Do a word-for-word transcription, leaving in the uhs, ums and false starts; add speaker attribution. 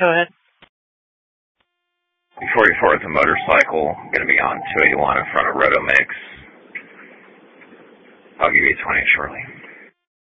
Speaker 1: Go ahead.
Speaker 2: forty-four with a motorcycle, going to be on two eighty-one in front of Rotomix. I'll give you twenty shortly.